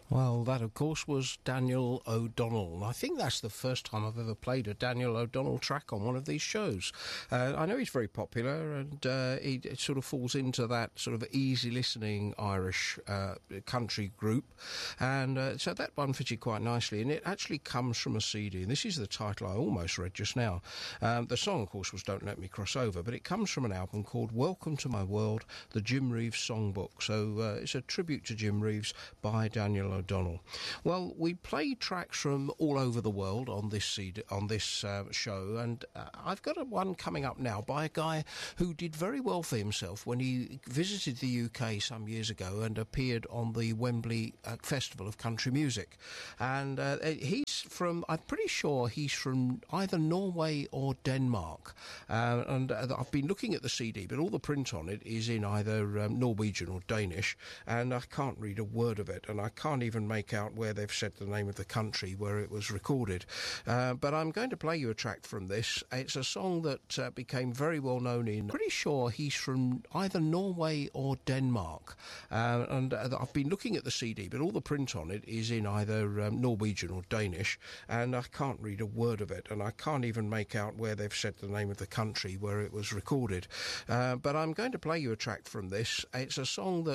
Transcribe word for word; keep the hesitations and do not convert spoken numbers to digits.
Well, that, of course, was Daniel O'Donnell. I think that's the first time I've ever played a Daniel O'Donnell track on one of these shows. Uh, I know he's very popular, and uh, he it sort of falls into that sort of easy-listening Irish uh, country group. And uh, so that one fits you quite nicely, and it actually comes from a C D. And this is the title I almost read just now. Um, the song, of course, was Don't Let Me Cross Over, but it comes from an album called Welcome to My World, the Jim Reeves Songbook. So uh, it's a tribute to Jim Reeves by Daniel O'Donnell. O'Donnell. Well, we play tracks from all over the world on this C D, on this uh, show, and uh, I've got a one coming up now by a guy who did very well for himself when he visited the U K some years ago and appeared on the Wembley uh, Festival of Country Music. And uh, he's from, I'm pretty sure he's from either Norway or Denmark. Uh, and uh, I've been looking at the C D, but all the print on it is in either um, Norwegian or Danish, and I can't read a word of it, and I can't even even make out where they've said the name of the country where it was recorded. Uh, but I'm going to play you a track from this. It's a song that uh, became very well known in, pretty sure he's from either Norway or Denmark. Uh, and uh, I've been looking at the C D, but all the print on it is in either um, Norwegian or Danish, and I can't read a word of it, and I can't even make out where they've said the name of the country where it was recorded. Uh, but I'm going to play you a track from this. It's a song that